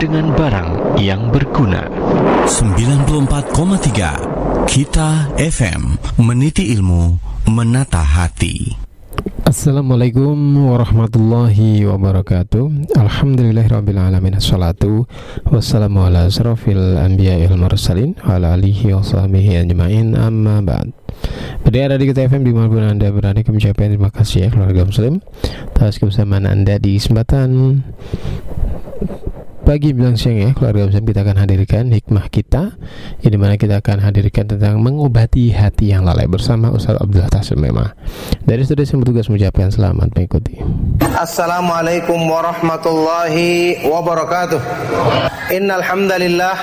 dengan barang yang berguna. 94,3 Kita FM, meniti ilmu, menata hati. Assalamualaikum warahmatullahi wabarakatuh. Alhamdulillahirrabbilalamin. Assalatu wassalamu ala asrafil anbiya wal mursalin wa ala alihi wa sahbihi ajma'in, amma ba'd. Pendengar Radio Kita FM dimanapun Anda berada, kami ucapkan terima kasih ya keluarga muslim atas kebersamaan Anda di kesempatan pagi bilang siang ya keluarga muslim. Kita akan hadirkan hikmah kita, di mana kita akan hadirkan tentang mengobati hati yang lalai bersama Ustaz Abdullah Tasim Memah. Dari studio yang bertugas mengucapkan selamat mengikuti. Assalamualaikum warahmatullahi wabarakatuh. Innal hamdalillah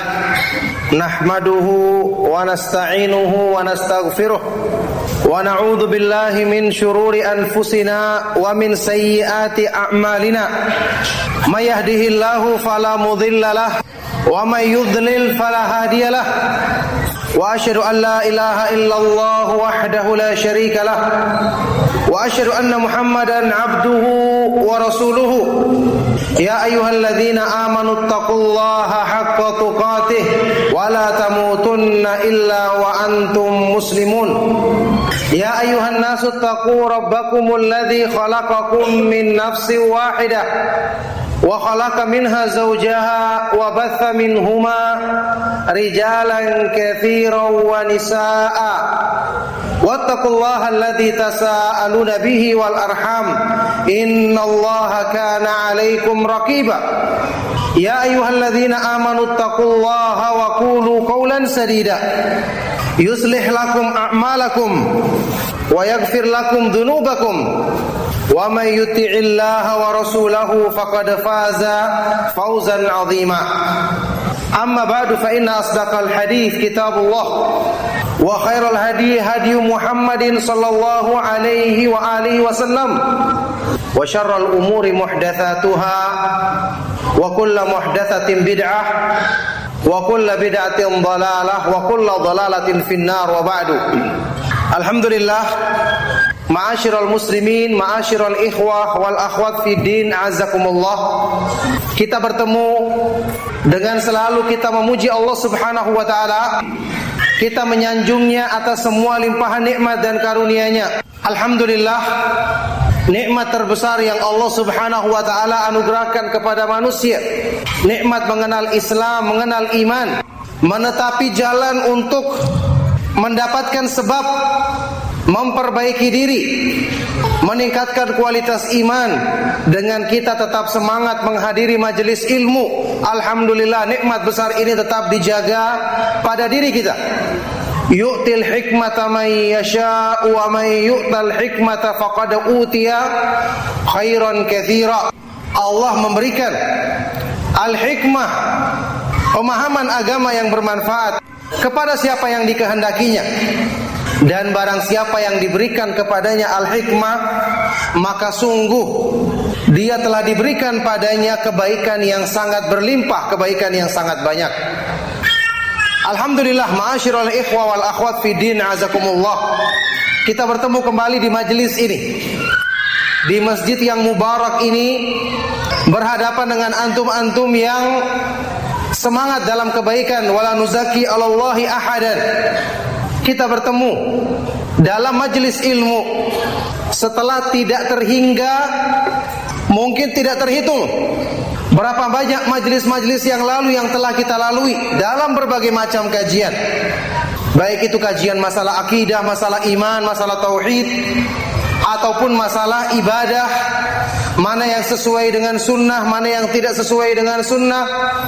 nahmaduhu wa nasta'inuhu wa nastaghfiruh wa na'udzu billahi min syururi anfusina wa min sayyiati a'malina. May yahdihillahu fala mudilla lahu wa may yudlil fala hadiyalah. Wa asyhadu an la ilaha illallah wahdahu la syarika lah wa asyhadu anna Muhammadan abduhu wa rasuluhu. Ya ayyuhalladzina amanu taqullaha haqqa tuqatih wa la tamutunna illa wa antum muslimun. Ya ayyuhan nasu taqu rabbakumul ladzi khalaqakum min nafsin wahidah wa khalaqa minha zawjaha wa batha minhuma rijalan katsiran wa nisaa'a wattaqullaha alladzi tasaaluna bihi wal arham innallaha kana 'alaikum raqiba. Ya ayyuhalladzina amanu taqullaha wa qulu qawlan sadida yuslih lakum a'malakum wa yaghfir lakum dhunubakum wa may yuti'illaha wa rasulahu faqad faza fawzan 'azima. Amma ba'du, fa inna asdaqal hadits kitabullah wa khairal hadi hadi Muhammadin sallallahu alaihi wa alihi wasallam wa syarral umuri muhdatsatuha wa kullu muhdatsatin bid'ah wa kullu bid'atin dhalalah wa kullu dhalalatin finnar wa ba'du. Alhamdulillah, ma'asyiral muslimin, ma'asyiral ikhwah wal akhwat fi din, azakumullah. Kita bertemu dengan selalu kita memuji Allah Subhanahu wa taala. Kita menyanjungnya atas semua limpahan nikmat dan karunia-Nya. Alhamdulillah, nikmat terbesar yang Allah Subhanahu wa taala anugerahkan kepada manusia, nikmat mengenal Islam, mengenal iman, menetapi jalan untuk mendapatkan sebab memperbaiki diri, meningkatkan kualitas iman dengan kita tetap semangat menghadiri majelis ilmu. Alhamdulillah, nikmat besar ini tetap dijaga pada diri kita. Yu'til hikmata man yasha'u wa man yu'tal hikmata faqad utiya khairan katsira. Allah memberikan al-hikmah, pemahaman agama yang bermanfaat kepada siapa yang dikehendakinya. Dan barang siapa yang diberikan kepadanya al-hikmah, maka sungguh dia telah diberikan padanya kebaikan yang sangat berlimpah, kebaikan yang sangat banyak. Alhamdulillah, ma'asyiral ikhwa wal akhwat fi din, azakumullah. Kita bertemu kembali di majelis ini, di masjid yang mubarak ini, berhadapan dengan antum-antum yang semangat dalam kebaikan. Wala nuzaki 'alallahi ahadan. Kita bertemu dalam majelis ilmu setelah tidak terhingga, mungkin tidak terhitung berapa banyak majelis-majelis yang lalu yang telah kita lalui dalam berbagai macam kajian. Baik itu kajian masalah akidah, masalah iman, masalah tauhid, ataupun masalah ibadah, mana yang sesuai dengan sunnah, mana yang tidak sesuai dengan sunnah.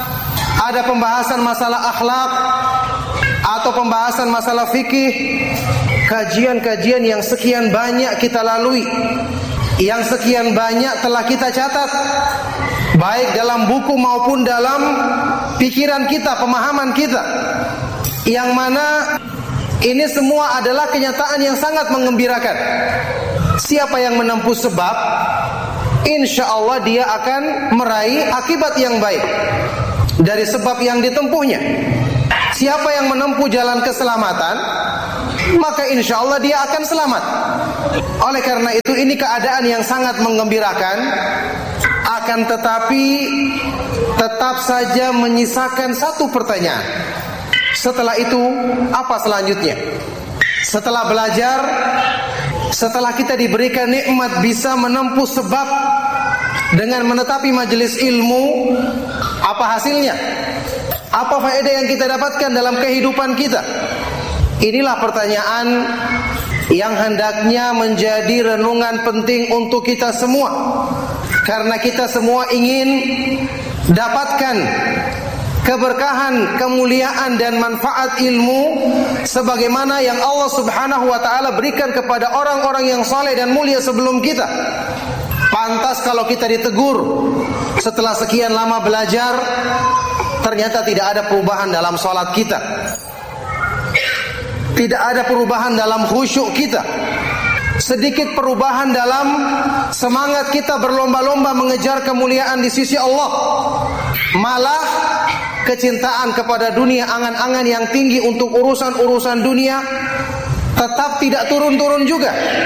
Ada pembahasan masalah akhlak atau pembahasan masalah fikih. Kajian-kajian yang sekian banyak kita lalui, yang sekian banyak telah kita catat, baik dalam buku maupun dalam pikiran kita, pemahaman kita, yang mana ini semua adalah kenyataan yang sangat menggembirakan. Siapa yang menempuh sebab, insya Allah dia akan meraih akibat yang baik dari sebab yang ditempuhnya. Siapa yang menempuh jalan keselamatan, maka insya Allah dia akan selamat. Oleh karena itu, ini keadaan yang sangat menggembirakan. Akan tetapi tetap saja menyisakan satu pertanyaan. Setelah itu apa selanjutnya? Setelah belajar, setelah kita diberikan nikmat bisa menempuh sebab dengan menetapi majelis ilmu, apa hasilnya? Apa faedah yang kita dapatkan dalam kehidupan kita? Inilah pertanyaan yang hendaknya menjadi renungan penting untuk kita semua. Karena kita semua ingin dapatkan keberkahan, kemuliaan dan manfaat ilmu sebagaimana yang Allah Subhanahu wa taala berikan kepada orang-orang yang saleh dan mulia sebelum kita. Pantas kalau kita ditegur setelah sekian lama belajar, ternyata tidak ada perubahan dalam salat kita. Tidak ada perubahan dalam khusyuk kita. Sedikit perubahan dalam semangat kita berlomba-lomba mengejar kemuliaan di sisi Allah. Malah kecintaan kepada dunia, angan-angan yang tinggi untuk urusan-urusan dunia tetap tidak turun-turun juga.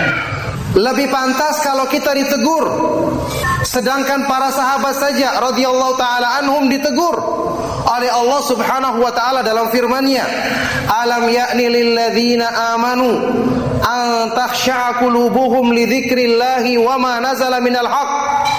Lebih pantas kalau kita ditegur. Sedangkan para sahabat saja radhiyallahu taala anhum ditegur oleh Allah Subhanahu wa taala dalam firman-Nya, "Alam ya'ni lil ladzina amanu an takhsha'a qulubuhum li dzikrillahi wa ma nazala minal haqq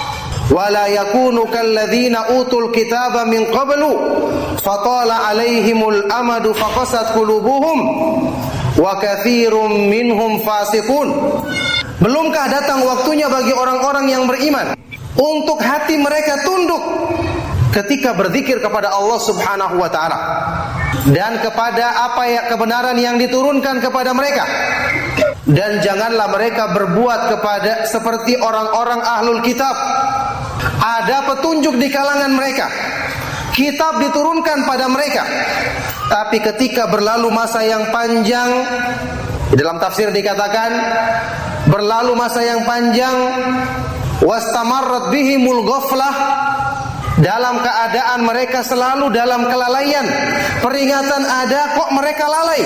wa la yakunu kal ladzina utul kitaba min qablu fatala 'alaihimul amadu faqasat qulubuhum wa katsirum minhum fasiqun." Belumkah datang waktunya bagi orang-orang yang beriman untuk hati mereka tunduk ketika berzikir kepada Allah Subhanahu wa taala dan kepada apa ya kebenaran yang diturunkan kepada mereka. Dan janganlah mereka berbuat kepada seperti orang-orang ahlul kitab. Ada petunjuk di kalangan mereka. Kitab diturunkan pada mereka. Tapi ketika berlalu masa yang panjang, dalam tafsir dikatakan berlalu masa yang panjang, wastamarrat bihimul ghaflah, dalam keadaan mereka selalu dalam kelalaian. Peringatan ada kok mereka lalai.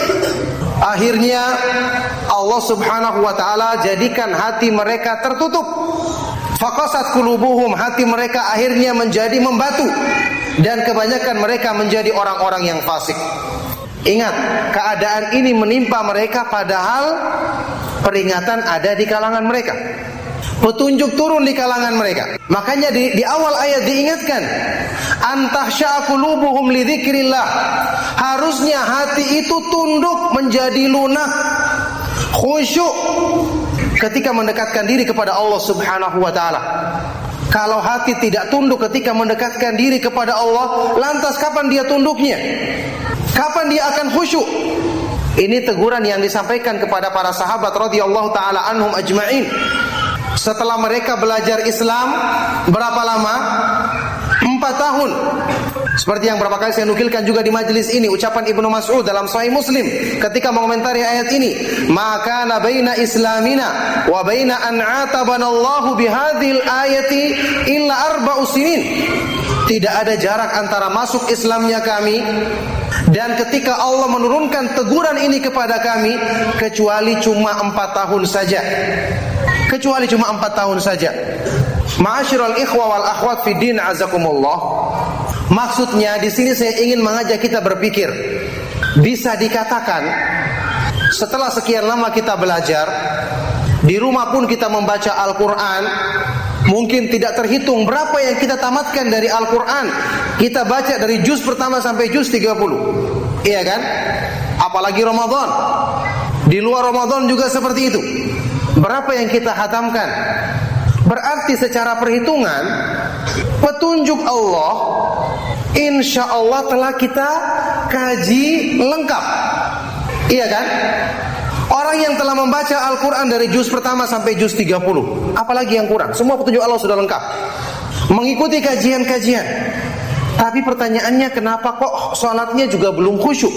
Akhirnya Allah Subhanahu wa taala jadikan hati mereka tertutup. Faqasat qulubuhum, hati mereka akhirnya menjadi membatu dan kebanyakan mereka menjadi orang-orang yang fasik. Ingat, keadaan ini menimpa mereka padahal peringatan ada di kalangan mereka. Petunjuk turun di kalangan mereka. Makanya di awal ayat diingatkan, antahsya'a qulubuhum li dzikrillah. Harusnya hati itu tunduk menjadi lunak, khusyuk ketika mendekatkan diri kepada Allah Subhanahu wa taala. Kalau hati tidak tunduk ketika mendekatkan diri kepada Allah, lantas kapan dia tunduknya? Kapan dia akan khusyuk? Ini teguran yang disampaikan kepada para sahabat radhiyallahu taala anhum ajma'in. Setelah mereka belajar Islam berapa lama? 4 tahun. Seperti yang berapa kali saya nukilkan juga di majelis ini, ucapan Ibnu Mas'ud dalam Sahih Muslim ketika mengomentari ayat ini, "Maka na baina islamina wa baina an atabanallahu bihadzil ayati illa 4 sinin." Tidak ada jarak antara masuk Islamnya kami dan ketika Allah menurunkan teguran ini kepada kami kecuali cuma 4 tahun saja. Kecuali cuma 4 tahun saja. Ma'asyiral ikhwa wal akhwat fid din azakumullah. Maksudnya di sini saya ingin mengajak kita berpikir. Bisa dikatakan setelah sekian lama kita belajar, di rumah pun kita membaca Al-Qur'an, mungkin tidak terhitung berapa yang kita tamatkan dari Al-Qur'an. Kita baca dari juz pertama sampai juz 30. Iya kan? Apalagi Ramadan. Di luar Ramadan juga seperti itu. Berapa yang kita khatamkan? Berarti secara perhitungan petunjuk Allah insya Allah telah kita kaji lengkap. Iya kan? Orang yang telah membaca Al-Quran dari juz pertama sampai juz 30, apalagi yang kurang? Semua petunjuk Allah sudah lengkap. Mengikuti kajian-kajian. Tapi pertanyaannya, kenapa kok sholatnya juga belum khusyuk?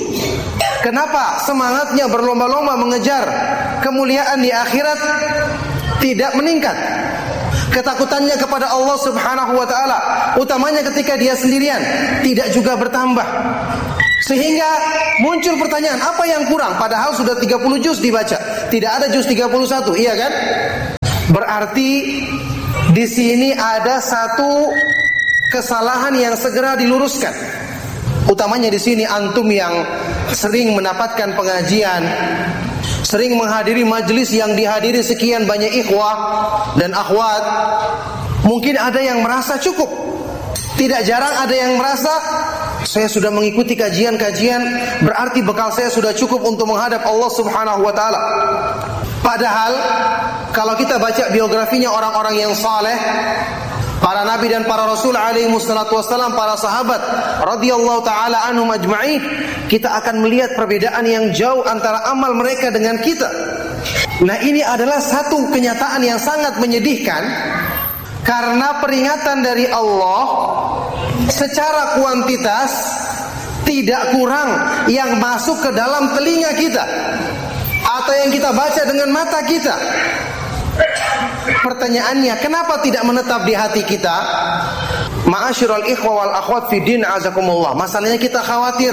Kenapa semangatnya berlomba-lomba mengejar kemuliaan di akhirat tidak meningkat? Ketakutannya kepada Allah Subhanahu wa taala, utamanya ketika dia sendirian, tidak juga bertambah. Sehingga muncul pertanyaan, apa yang kurang? Padahal sudah 30 juz dibaca, tidak ada juz 31, iya kan? Berarti Di sini ada satu kesalahan yang segera diluruskan. Utamanya di sini antum yang sering mendapatkan pengajian, sering menghadiri majelis yang dihadiri sekian banyak ikhwah dan akhwat. Mungkin ada yang merasa cukup. Tidak jarang ada yang merasa saya sudah mengikuti kajian-kajian, berarti bekal saya sudah cukup untuk menghadap Allah Subhanahu wa taala. Padahal kalau kita baca biografinya orang-orang yang saleh, para nabi dan para rasul alaihi wassalatu wassalam, para sahabat radhiyallahu taala anhum ajma'in, kita akan melihat perbedaan yang jauh antara amal mereka dengan kita. Nah, ini adalah satu kenyataan yang sangat menyedihkan, karena peringatan dari Allah secara kuantitas tidak kurang yang masuk ke dalam telinga kita atau yang kita baca dengan mata kita. Pertanyaannya, kenapa tidak menetap di hati kita? Ma'asyiral ikhwa wal akhwat fi din azakumullah. Masalahnya kita khawatir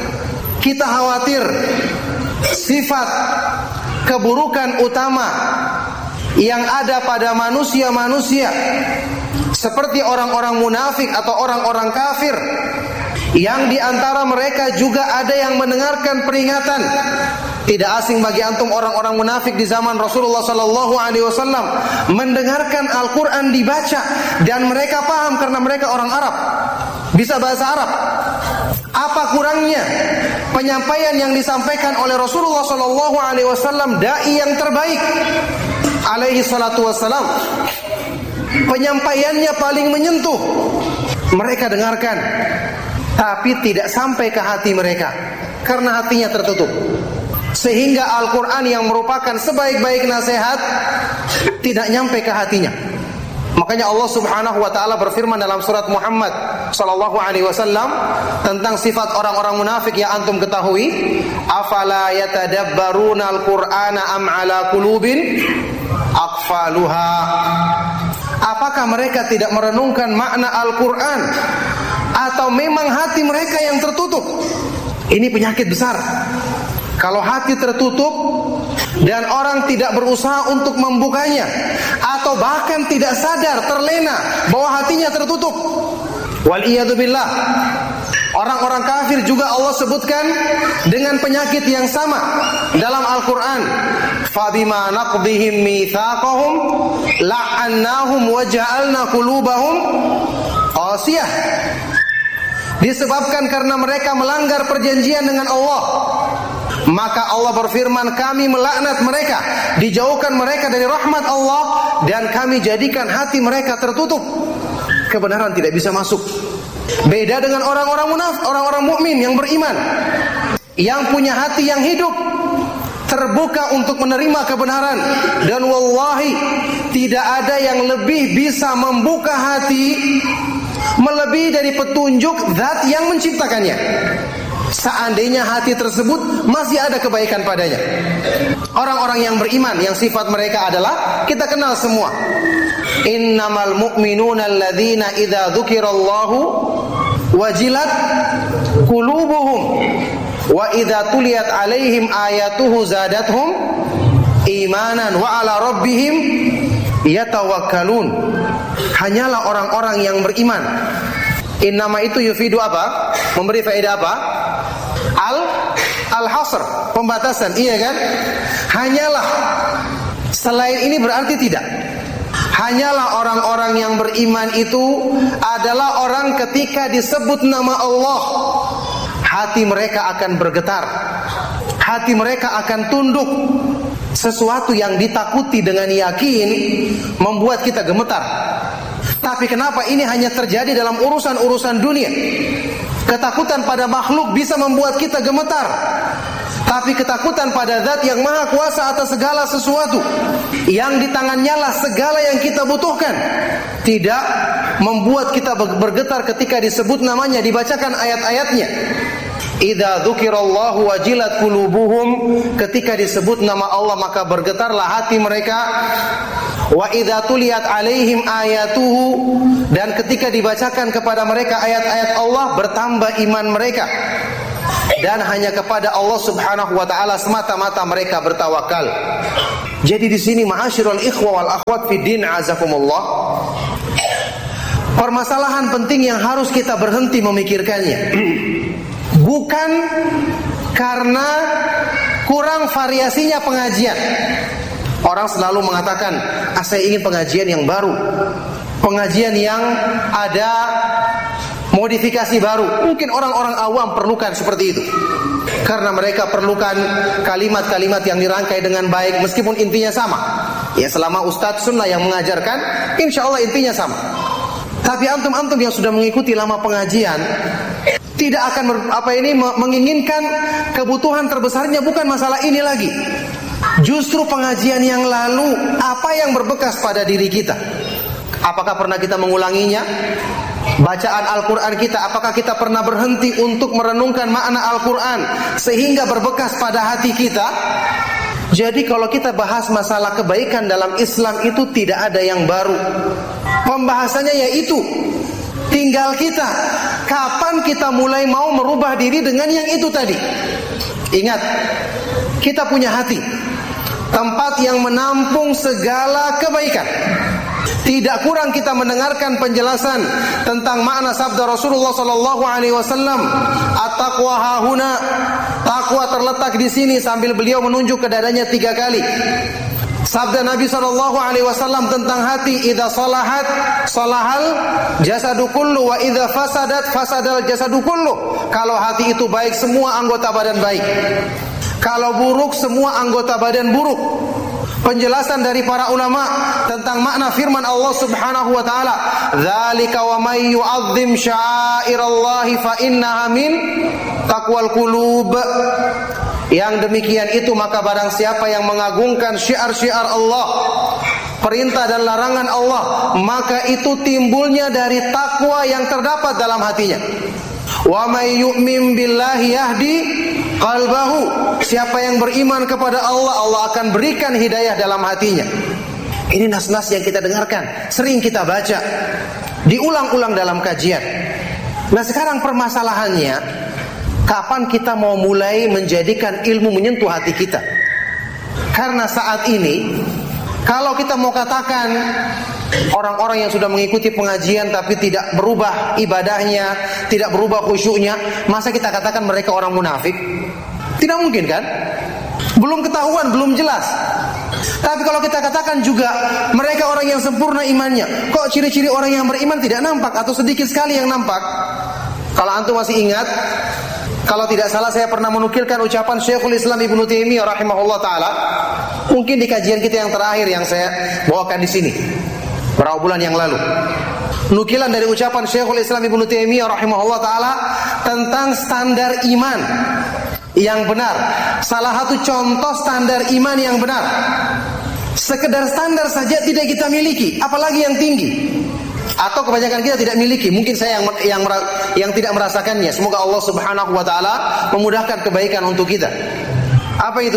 sifat keburukan utama yang ada pada manusia-manusia, seperti orang-orang munafik atau orang-orang kafir, yang diantara mereka juga ada yang mendengarkan peringatan. Tidak asing bagi antum orang-orang munafik di zaman Rasulullah sallallahu alaihi wasallam mendengarkan Al-Qur'an dibaca dan mereka paham karena mereka orang Arab, bisa bahasa Arab. Apa kurangnya penyampaian yang disampaikan oleh Rasulullah sallallahu alaihi wasallam, dai yang terbaik alaihi salatu wassalam? Penyampaiannya paling menyentuh, mereka dengarkan, tapi tidak sampai ke hati mereka karena hatinya tertutup. Sehingga Al-Quran yang merupakan sebaik-baik nasihat tidak nyampe ke hatinya. Makanya Allah Subhanahu wa taala berfirman dalam surat Muhammad sallallahu alaihi wasallam tentang sifat orang-orang munafik yang antum ketahui, afala yatadabbaruna al-Qur'ana am ala qulubin aqfaluha. Apakah mereka tidak merenungkan makna Al-Quran, atau memang hati mereka yang tertutup? Ini penyakit besar. Kalau hati tertutup dan orang tidak berusaha untuk membukanya, atau bahkan tidak sadar, terlena bahwa hatinya tertutup, waliyadzubillah. Orang-orang kafir juga Allah sebutkan dengan penyakit yang sama dalam Al-Quran. Fabima naqdihim mitsaqahum la'annahum wa ja'alna qulubahum qasiyah. Disebabkan karena mereka melanggar perjanjian dengan Allah, maka Allah berfirman, kami melaknat mereka, dijauhkan mereka dari rahmat Allah, dan kami jadikan hati mereka tertutup. Kebenaran tidak bisa masuk. Beda dengan orang-orang munafik, orang-orang mukmin yang beriman, yang punya hati yang hidup, terbuka untuk menerima kebenaran. Dan wallahi, tidak ada yang lebih bisa membuka hati melebihi dari petunjuk zat yang menciptakannya. Seandainya hati tersebut masih ada kebaikan padanya. Orang-orang yang beriman, yang sifat mereka adalah kita kenal semua. Innamal mu'minuna alladzina idza dzukirallahu wajilat qulubuhum wa idza tuliyat alaihim ayatuhu zadathum imanan wa ala rabbihim yatawakkalun. Hanyalah orang-orang yang beriman. Innama itu yufidu apa? Memberi faedah apa? Al-hasr, pembatasan, iya kan? Hanyalah. Selain ini berarti tidak. Hanyalah orang-orang yang beriman itu adalah orang ketika disebut nama Allah, hati mereka akan bergetar, hati mereka akan tunduk. Sesuatu yang ditakuti dengan yakin membuat kita gemetar. Tapi kenapa ini hanya terjadi dalam urusan-urusan dunia? Ketakutan pada makhluk bisa membuat kita gemetar, tapi ketakutan pada zat yang maha kuasa atas segala sesuatu, yang di tangannya lah segala yang kita butuhkan, tidak membuat kita bergetar ketika disebut namanya, dibacakan ayat-ayatnya. Idza dzukirallahu wajilat qulubuhum, ketika disebut nama Allah maka bergetarlah hati mereka. Wa idza tuliyat alaihim ayatuhu, dan ketika dibacakan kepada mereka ayat-ayat Allah bertambah iman mereka. dan hanya kepada Allah Subhanahu wa taala semata-mata mereka bertawakal. Jadi di sini ma'asyiral ikhwa wal akhwat fid din azakumullah, permasalahan penting yang harus kita berhenti memikirkannya bukan karena kurang variasinya pengajian. Orang selalu mengatakan, saya ingin pengajian yang baru, pengajian yang ada modifikasi baru. Mungkin orang-orang awam perlukan seperti itu, karena mereka perlukan kalimat-kalimat yang dirangkai dengan baik, meskipun intinya sama. Ya, selama Ustadz Sunnah yang mengajarkan, insya Allah intinya sama. Tapi antum-antum yang sudah mengikuti lama pengajian tidak akan menginginkan kebutuhan terbesarnya bukan masalah ini lagi. Justru pengajian yang lalu, apa yang berbekas pada diri kita? Apakah pernah kita mengulanginya? Bacaan Al-Quran kita, apakah kita pernah berhenti untuk merenungkan makna Al-Quran sehingga berbekas pada hati kita? Jadi kalau kita bahas masalah kebaikan dalam Islam itu tidak ada yang baru. Pembahasannya yaitu tinggal kita, kapan kita mulai mau merubah diri dengan yang itu tadi. Ingat, kita punya hati, tempat yang menampung segala kebaikan. Tidak kurang kita mendengarkan penjelasan tentang makna sabda Rasulullah sallallahu alaihi wasallam, "At-taqwa hahuna." Takwa terletak di sini, sambil beliau menunjuk ke dadanya 3 kali. Sabda Nabi sallallahu alaihi wasallam tentang hati, "Idza salahat salahal jasadu kullu wa idza fasadat fasadal jasadu kullu." Kalau hati itu baik, semua anggota badan baik. Kalau buruk, semua anggota badan buruk. Penjelasan dari para ulama tentang makna firman Allah Subhanahu wa taala, "Dzalika wa may yu'azzim sya'airallahi fa innaha min taqwal qulub." Yang demikian itu, maka barang siapa yang mengagungkan syiar-syiar Allah, perintah dan larangan Allah, maka itu timbulnya dari takwa yang terdapat dalam hatinya. Wa may yu'min billahi yahdi qalbahu. Siapa yang beriman kepada Allah, Allah akan berikan hidayah dalam hatinya. Ini nas-nas yang kita dengarkan, sering kita baca, diulang-ulang dalam kajian. Nah, sekarang permasalahannya, kapan kita mau mulai menjadikan ilmu menyentuh hati kita? Karena saat ini, kalau kita mau katakan orang-orang yang sudah mengikuti pengajian tapi tidak berubah ibadahnya, tidak berubah khusyuknya, masa kita katakan mereka orang munafik? Tidak mungkin kan? Belum ketahuan, belum jelas. Tapi kalau kita katakan juga mereka orang yang sempurna imannya, kok ciri-ciri orang yang beriman tidak nampak atau sedikit sekali yang nampak? Kalau antum masih ingat, kalau tidak salah saya pernah menukilkan ucapan Syekhul Islam Ibnu Taimiyah rahimahullah taala, mungkin di kajian kita yang terakhir yang saya bawakan di sini beberapa bulan yang lalu. Nukilan dari ucapan Syekhul Islam Ibnu Taimiyah rahimahullah taala tentang standar iman yang benar. Salah satu contoh standar iman yang benar, sekedar standar saja tidak kita miliki, apalagi yang tinggi. Atau kebanyakan kita tidak miliki. Mungkin saya yang tidak merasakannya. Semoga Allah Subhanahu wa taala memudahkan kebaikan untuk kita. Apa itu?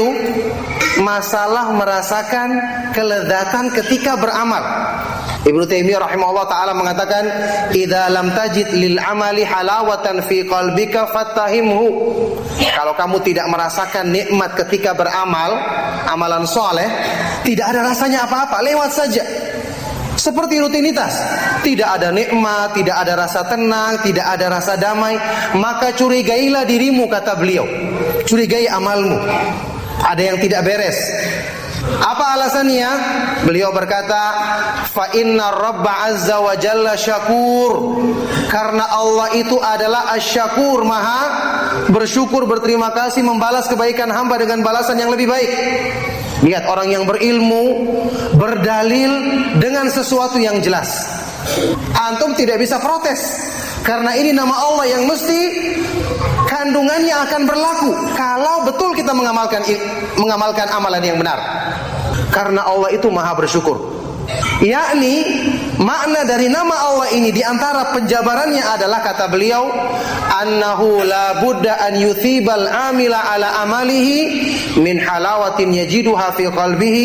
Masalah merasakan kelezatan ketika beramal. Ibnu Taimiyah rahimahullah taala mengatakan, "Idza lam tajid lil amali halawatan fi qalbika fattahimhu." Kalau kamu tidak merasakan nikmat ketika beramal, amalan soleh, tidak ada rasanya apa-apa, lewat saja. Seperti rutinitas, tidak ada nikmat, tidak ada rasa tenang, tidak ada rasa damai, maka curigailah dirimu, kata beliau. Curigai amalmu, ada yang tidak beres. Apa alasannya? Beliau berkata, "Fa inna Rabba azza wa jalla syakur." Karena Allah itu adalah asy-syakur, maha bersyukur, berterima kasih, membalas kebaikan hamba dengan balasan yang lebih baik. Lihat, orang yang berilmu berdalil dengan sesuatu yang jelas. Antum tidak bisa protes, karena ini nama Allah yang mesti kandungannya akan berlaku kalau betul kita mengamalkan amalan yang benar. Karena Allah itu maha bersyukur. Yakni makna dari nama Allah ini diantara penjabarannya adalah, kata beliau, annahu la budda an yuthibal amila ala amalihi min halawatin yajiduha fi qalbihi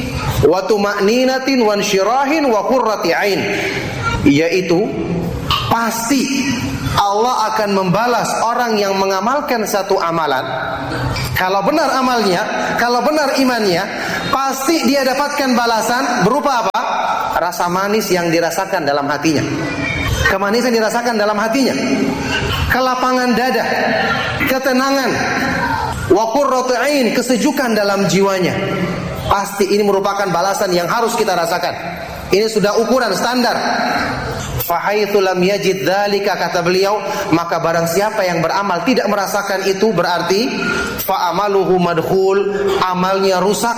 wa tuma'ninatin wa insyirahin wa qurrati ain. Yaitu pasti Allah akan membalas orang yang mengamalkan satu amalan. Kalau benar amalnya, kalau benar imannya, pasti dia dapatkan balasan berupa apa? Rasa manis yang dirasakan dalam hatinya, kemanisan dirasakan dalam hatinya, kelapangan dada, ketenangan, wa qurratu ain, kesejukan dalam jiwanya. Pasti ini merupakan balasan yang harus kita rasakan. Ini sudah ukuran standar. Fahaitsu lam yajid dzalika, kata beliau, maka barang siapa yang beramal tidak merasakan itu, berarti fa amaluhu madkhul, amalnya rusak,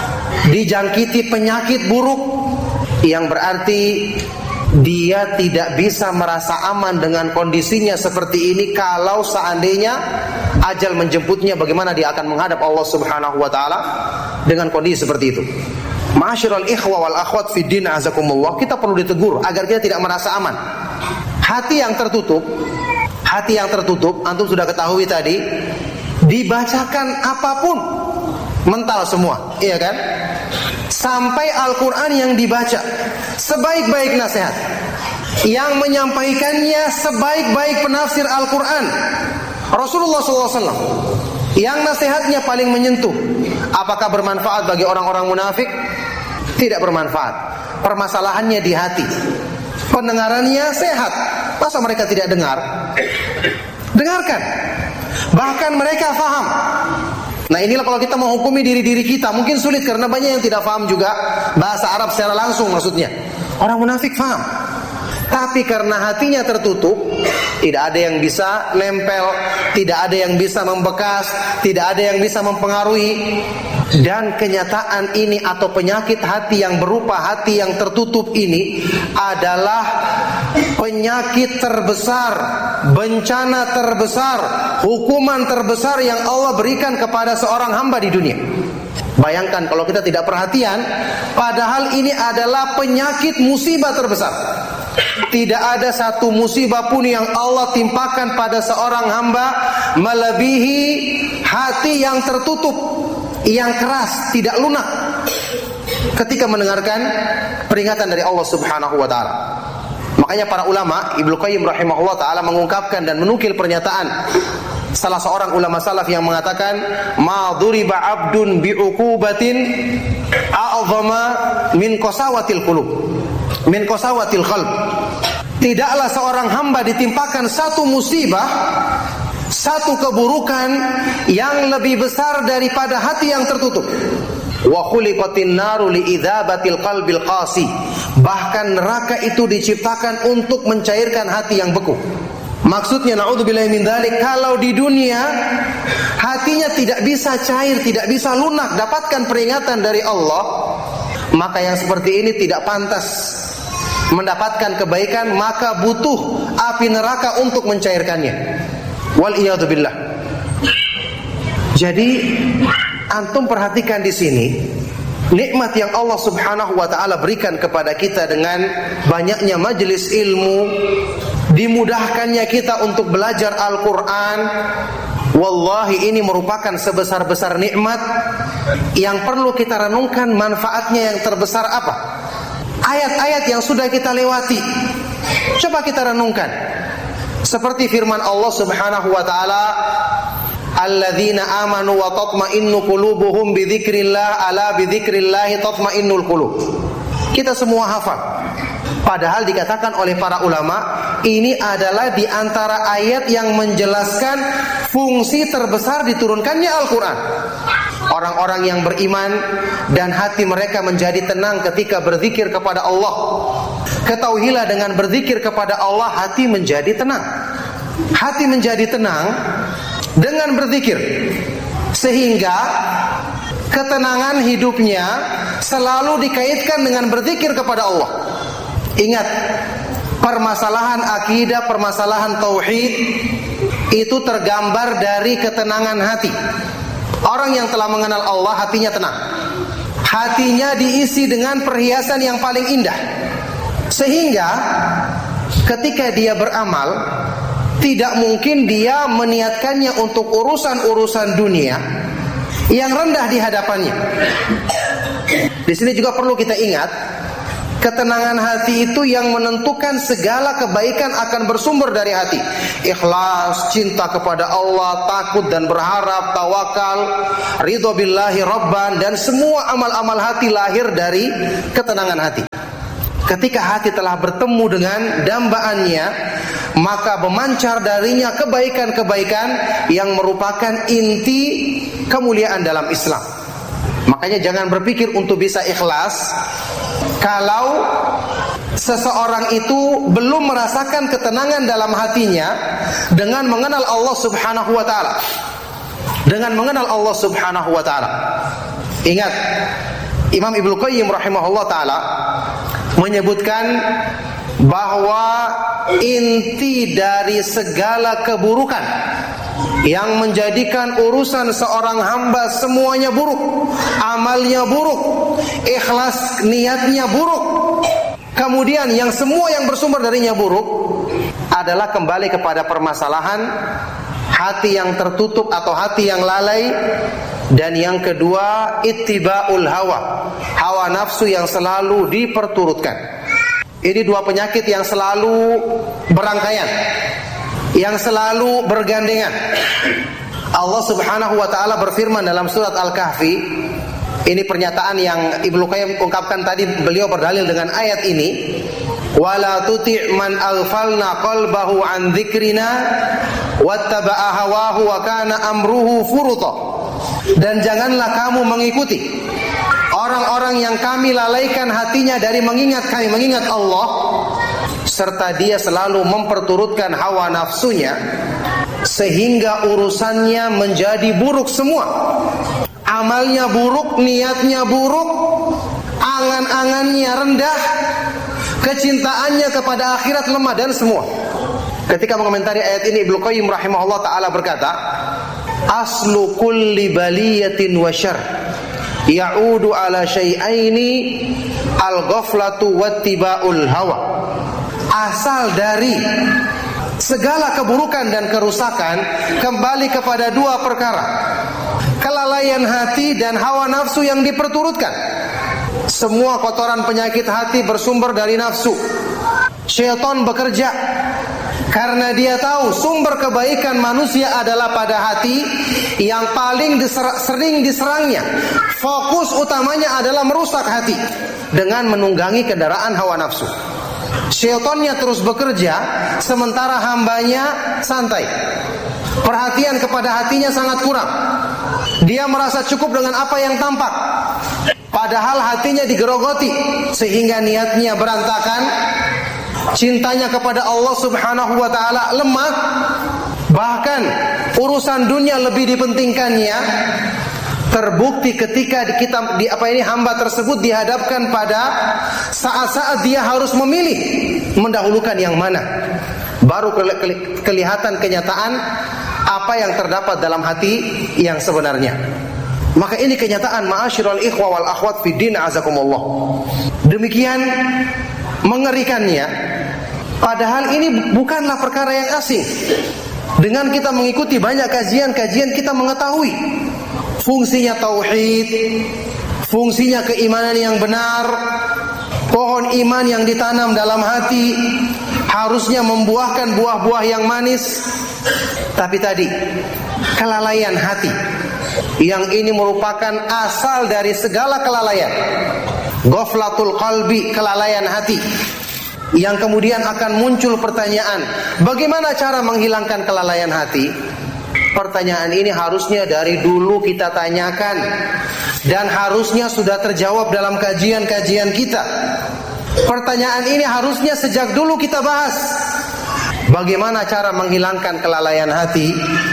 dijangkiti penyakit buruk, yang berarti dia tidak bisa merasa aman dengan kondisinya seperti ini. Kalau seandainya ajal menjemputnya, bagaimana dia akan menghadap Allah Subhanahu wa taala dengan kondisi seperti itu? Ma'asyiral ikhwa wal akhwat fid din, azakumullah, kita perlu ditegur agar kita tidak merasa aman. Hati yang tertutup, antum sudah ketahui tadi, dibacakan apapun mental semua, iya kan? Sampai Al-Quran yang dibaca, sebaik-baik nasihat, yang menyampaikannya sebaik-baik penafsir Al-Quran, Rasulullah SAW, yang nasihatnya paling menyentuh. Apakah bermanfaat bagi orang-orang munafik? Tidak bermanfaat. Permasalahannya di hati. Pendengarannya sehat, masa mereka tidak dengar? Dengarkan. Bahkan mereka faham. Nah, inilah kalau kita menghukumi diri-diri kita, mungkin sulit karena banyak yang tidak faham juga bahasa Arab secara langsung maksudnya. Orang munafik faham, tapi karena hatinya tertutup, tidak ada yang bisa nempel, tidak ada yang bisa membekas, tidak ada yang bisa mempengaruhi. Dan kenyataan ini atau penyakit hati yang berupa hati yang tertutup ini adalah penyakit terbesar, bencana terbesar, hukuman terbesar yang Allah berikan kepada seorang hamba di dunia. Bayangkan kalau kita tidak perhatian, padahal ini adalah penyakit musibah terbesar. Tidak ada satu musibah pun yang Allah timpakan pada seorang hamba melebihi hati yang tertutup, yang keras, tidak lunak ketika mendengarkan peringatan dari Allah Subhanahu wa taala. Makanya para ulama, Ibnu Qayyim rahimahullah taala mengungkapkan dan menukil pernyataan salah seorang ulama salaf yang mengatakan, ma duriba 'abdun bi'uqubatin a'zama min qasawatil qulub, min qasawatil qalb. Tidaklah seorang hamba ditimpakan satu musibah, satu keburukan yang lebih besar daripada hati yang tertutup. Wa khuliqatin naru li'idzabatil qalbil qasi. Bahkan neraka itu diciptakan untuk mencairkan hati yang beku. Maksudnya, na'udzubillahi min dzalik, kalau di dunia hatinya tidak bisa cair, tidak bisa lunak, dapatkan peringatan dari Allah, maka yang seperti ini tidak pantas mendapatkan kebaikan, maka butuh api neraka untuk mencairkannya. Wal iyadu billah. Jadi antum perhatikan di sini nikmat yang Allah Subhanahu wa taala berikan kepada kita dengan banyaknya majelis ilmu, dimudahkannya kita untuk belajar Al-Qur'an. Wallahi ini merupakan sebesar-besar nikmat yang perlu kita renungkan manfaatnya yang terbesar apa. Ayat-ayat yang sudah kita lewati, coba kita renungkan. Seperti firman Allah Subhanahu wa taala, alladzina amanu wa tatma'innu qulubuhum bidzikrillah, ala bidzikrillah tatma'innul qulub. Kita semua hafal. Padahal dikatakan oleh para ulama, ini adalah di antara ayat yang menjelaskan fungsi terbesar diturunkannya Al-Quran. Orang-orang yang beriman dan hati mereka menjadi tenang ketika berzikir kepada Allah. Ketahuilah dengan berzikir kepada Allah, hati menjadi tenang. Hati menjadi tenang dengan berzikir, sehingga ketenangan hidupnya selalu dikaitkan dengan berzikir kepada Allah. Ingat, permasalahan akidah, permasalahan tauhid itu tergambar dari ketenangan hati. Orang yang telah mengenal Allah, hatinya tenang. Hatinya diisi dengan perhiasan yang paling indah, sehingga ketika dia beramal, tidak mungkin dia meniatkannya untuk urusan-urusan dunia yang rendah di hadapannya. Di sini juga perlu kita ingat, Ketenangan hati itu yang menentukan segala kebaikan akan bersumber dari hati. Ikhlas, cinta kepada Allah, takut dan berharap, tawakal, ridho billahi rabban, dan semua amal-amal hati lahir dari ketenangan hati. Ketika hati telah bertemu dengan dambaannya, maka memancar darinya kebaikan-kebaikan yang merupakan inti kemuliaan dalam Islam. Makanya jangan berpikir untuk bisa ikhlas kalau seseorang itu belum merasakan ketenangan dalam hatinya dengan mengenal Allah Subhanahu wa taala. Dengan mengenal Allah Subhanahu wa taala. Ingat, Imam Ibnu Qayyim rahimahullah taala menyebutkan bahwa inti dari segala keburukan yang menjadikan urusan seorang hamba semuanya buruk, amalnya buruk, ikhlas niatnya buruk, kemudian yang semua yang bersumber darinya buruk, adalah kembali kepada permasalahan hati yang tertutup atau hati yang lalai. Dan yang kedua, ittiba'ul hawa, hawa nafsu yang selalu diperturutkan. Ini dua penyakit yang selalu berangkaian, yang selalu bergandengan. Allah Subhanahu wa taala berfirman dalam surat Al-Kahfi. Ini pernyataan yang Ibnu Qayyim ungkapkan tadi, beliau berdalil dengan ayat ini. Wala tuti' man aghfalna qalbahu an dzikrina wattaba'a hawahu wa kana amruhu furuta. Dan janganlah kamu mengikuti orang-orang yang kami lalaikan hatinya dari mengingat kami, mengingat Allah, serta dia selalu memperturutkan hawa nafsunya, sehingga urusannya menjadi buruk semua. Amalnya buruk, niatnya buruk, angan-angannya rendah, kecintaannya kepada akhirat lemah, dan semua. Ketika mengomentari ayat ini, Ibnu Qayyim rahimahullah ta'ala berkata, aslu kulli baliyatin wa syarr ya'udu ala syai'aini al-ghaflatu wattiba'ul hawa. Asal dari segala keburukan dan kerusakan kembali kepada dua perkara: kelalaian hati dan hawa nafsu yang diperturutkan. Semua kotoran penyakit hati bersumber dari nafsu. Syaitan bekerja karena dia tahu sumber kebaikan manusia adalah pada hati yang paling sering diserangnya. Fokus utamanya adalah merusak hati dengan menunggangi kendaraan hawa nafsu. Syaitannya terus bekerja sementara hambanya santai. Perhatian kepada hatinya sangat kurang. Dia merasa cukup dengan apa yang tampak, padahal hatinya digerogoti sehingga niatnya berantakan. Cintanya kepada Allah Subhanahu wa taala lemah. Bahkan urusan dunia lebih dipentingkannya. Terbukti ketika hamba tersebut dihadapkan pada saat-saat dia harus memilih mendahulukan yang mana, baru kelihatan kenyataan apa yang terdapat dalam hati yang sebenarnya. Maka ini kenyataan, ma'asyiral ikhwa wal akhwat fid din azakumullah. Demikian mengerikannya, padahal ini bukanlah perkara yang asing. Dengan kita mengikuti banyak kajian-kajian, kita mengetahui fungsinya tauhid, fungsinya keimanan yang benar. Pohon iman yang ditanam dalam hati harusnya membuahkan buah-buah yang manis. Tapi tadi, kelalaian hati, yang ini merupakan asal dari segala kelalaian. Ghaflatul qalbi, kelalaian hati. Yang kemudian akan muncul pertanyaan, bagaimana cara menghilangkan kelalaian hati? Pertanyaan ini harusnya dari dulu kita tanyakan, dan harusnya sudah terjawab dalam kajian-kajian kita. Pertanyaan ini harusnya sejak dulu kita bahas. Bagaimana cara menghilangkan kelalaian hati?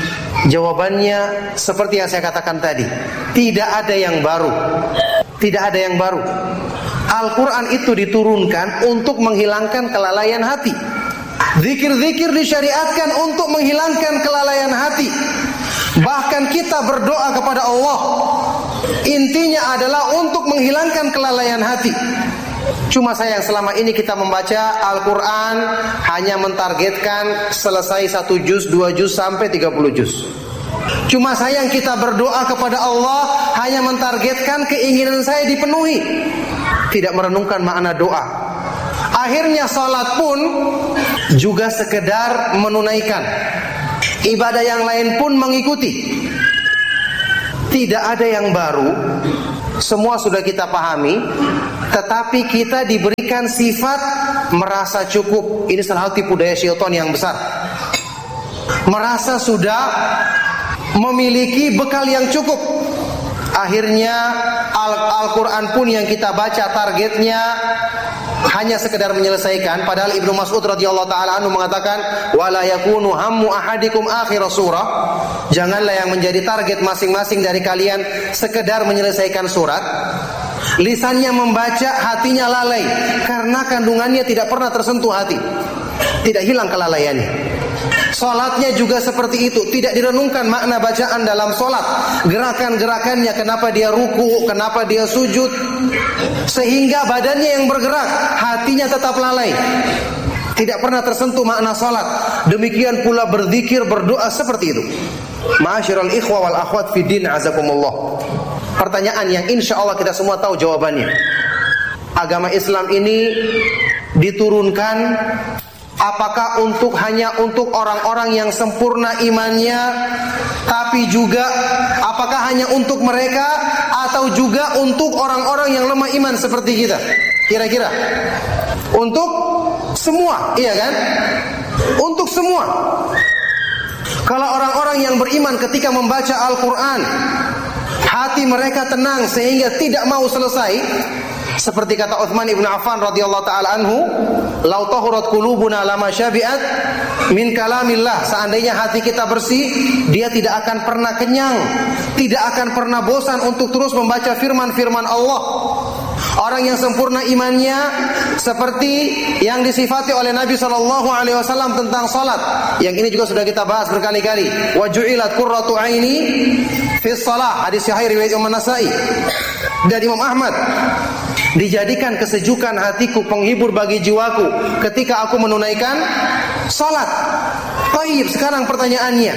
Jawabannya seperti yang saya katakan tadi, tidak ada yang baru. Tidak ada yang baru. Al-Quran itu diturunkan untuk menghilangkan kelalaian hati. Zikir-zikir disyariatkan untuk menghilangkan kelalaian hati. Bahkan kita berdoa kepada Allah, intinya adalah untuk menghilangkan kelalaian hati. Cuma sayang selama ini kita membaca Al-Quran hanya mentargetkan selesai 1 juz, 2 juz sampai 30 juz. Cuma sayang kita berdoa kepada Allah hanya mentargetkan keinginan saya dipenuhi. tidak merenungkan makna doa. Akhirnya salat pun juga sekedar menunaikan. Ibadah yang lain pun mengikuti. Tidak ada yang baru. Semua sudah kita pahami, tetapi kita diberikan sifat merasa cukup. Ini salah satu tipu daya syaitan yang besar. Merasa sudah memiliki bekal yang cukup. Akhirnya Al-Quran pun yang kita baca targetnya hanya sekedar menyelesaikan. Padahal Ibnu Mas'ud radhiyallahu taala anhu mengatakan, wala yakunu hammu ahadikum akhir surah. Janganlah yang menjadi target masing-masing dari kalian sekedar menyelesaikan surat. Lisannya membaca, hatinya lalai, karena kandungannya tidak pernah tersentuh hati. Tidak hilang kelalaiannya. Salatnya juga seperti itu, tidak direnungkan makna bacaan dalam salat, gerakan-gerakannya, kenapa dia ruku, kenapa dia sujud, sehingga badannya yang bergerak, hatinya tetap lalai. Tidak pernah tersentuh makna salat. Demikian pula berzikir, berdoa seperti itu. Ma'asyiral ikhwa wal akhwat fid din, azakumullah. Pertanyaan yang insya Allah kita semua tahu jawabannya. Agama Islam ini diturunkan apakah hanya untuk orang-orang yang sempurna imannya, tapi juga apakah hanya untuk mereka atau juga untuk orang-orang yang lemah iman seperti kita? Kira-kira untuk semua, iya kan? Untuk semua. Kalau orang-orang yang beriman ketika membaca Al-Quran, hati mereka tenang sehingga tidak mau selesai. Seperti kata Utsman ibn Affan radhiyallahu taala anhu, "Lau tahurat qulubuna lama syabi'at min kalamillah." Seandainya hati kita bersih, dia tidak akan pernah kenyang, tidak akan pernah bosan untuk terus membaca firman-firman Allah. Orang yang sempurna imannya seperti yang disifati oleh Nabi SAW tentang salat. Yang ini juga sudah kita bahas berkali-kali. Wa ju'ilat qurratu aini fi shalah. Hadis sahih riwayat Imam Nasa'i dan Imam Ahmad. Dijadikan kesejukan hatiku, penghibur bagi jiwaku ketika aku menunaikan salat. Baik, sekarang pertanyaannya,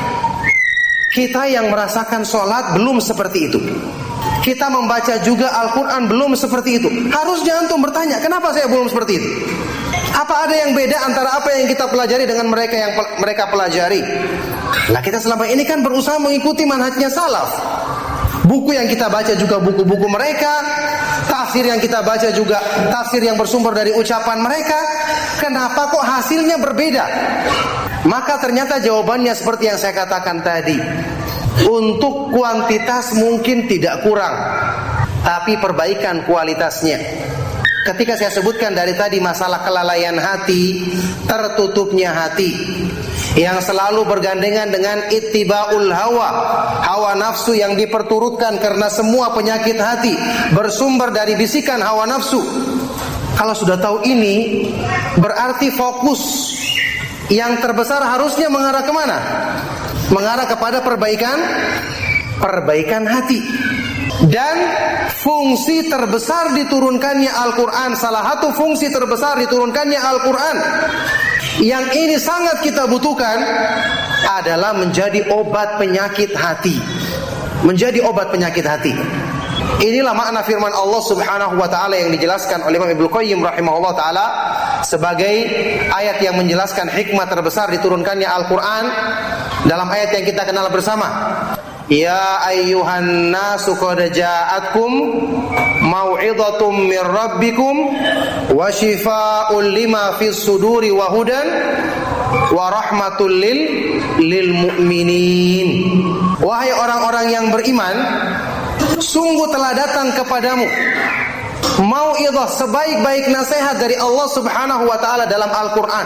kita yang merasakan salat belum seperti itu. Kita membaca juga Al-Quran belum seperti itu. Harusnya antum bertanya, kenapa saya belum seperti itu? Apa ada yang beda antara apa yang kita pelajari dengan mereka yang mereka pelajari? Nah, kita selama ini kan berusaha mengikuti manhajnya salaf. Buku yang kita baca juga buku-buku mereka, tafsir yang kita baca juga tafsir yang bersumber dari ucapan mereka. Kenapa kok hasilnya berbeda? Maka ternyata jawabannya seperti yang saya katakan tadi. Untuk kuantitas mungkin tidak kurang, tapi perbaikan kualitasnya. Ketika saya sebutkan dari tadi masalah kelalaian hati, tertutupnya hati, yang selalu bergandengan dengan ittiba'ul hawa, hawa nafsu yang diperturutkan, karena semua penyakit hati bersumber dari bisikan hawa nafsu. Kalau sudah tahu ini, berarti fokus yang terbesar harusnya mengarah kemana? Mengarah kepada perbaikan hati. Dan fungsi terbesar diturunkannya Al-Quran, salah satu fungsi terbesar diturunkannya Al-Quran yang ini sangat kita butuhkan adalah menjadi obat penyakit hati. Menjadi obat penyakit hati. Inilah makna firman Allah Subhanahu wa taala yang dijelaskan oleh Imam Ibnu Qayyim rahimahullah taala sebagai ayat yang menjelaskan hikmah terbesar diturunkannya Al-Quran dalam ayat yang kita kenal bersama. Ya ayyuhan nasu qad ja'atkum mau'izatum mir rabbikum wa shifaa'un lima fis suduri wa hudan wa rahmatul lil mu'minin. Wahai orang-orang yang beriman, sungguh telah datang kepadamu mau'izah, sebaik-baik nasihat dari Allah Subhanahu wa taala dalam Al-Qur'an,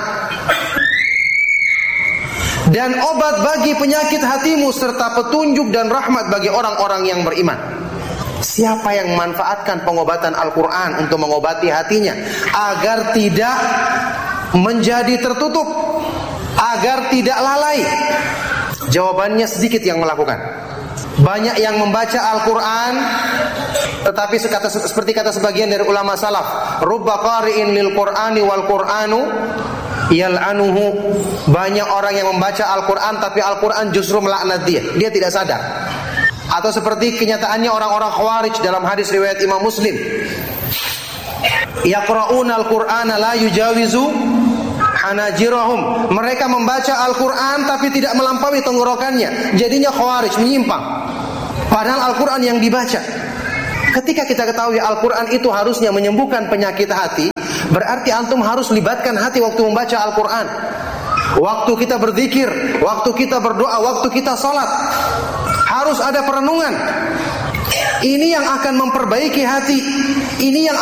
dan obat bagi penyakit hatimu, serta petunjuk dan rahmat bagi orang-orang yang beriman. Siapa yang memanfaatkan pengobatan Al-Quran untuk mengobati hatinya agar tidak menjadi tertutup, agar tidak lalai? Jawabannya sedikit yang melakukan. Banyak yang membaca Al-Quran, tetapi seperti kata sebagian dari ulama salaf, rubba qari'in lil Qur'ani wal Qur'anu yal'anuhu. Banyak orang yang membaca Al-Quran tapi Al-Quran justru melaknat dia tidak sadar. Atau seperti kenyataannya orang-orang Khawarij dalam hadis riwayat Imam Muslim, Yaqra'unal Qur'ana la yujawizu hanajirahum. Mereka membaca Al-Qur'an tapi tidak melampaui tenggorokannya. Jadinya khawarij, menyimpang. Padahal Al-Qur'an yang dibaca. Ketika kita ketahui Al-Qur'an itu harusnya menyembuhkan penyakit hati, berarti antum harus libatkan hati waktu membaca Al-Qur'an. Waktu kita berzikir, waktu kita berdoa, waktu kita salat, harus ada perenungan. Ini yang akan memperbaiki hati. Ini yang